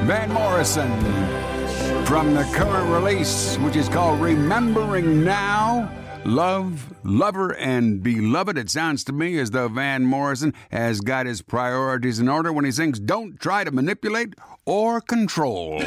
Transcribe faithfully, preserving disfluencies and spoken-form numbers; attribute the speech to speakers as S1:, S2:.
S1: Van Morrison from the current release, which is called Remembering Now. Love, lover, and beloved. It sounds to me as though Van Morrison has got his priorities in order when he sings Don't Try to Manipulate or Control.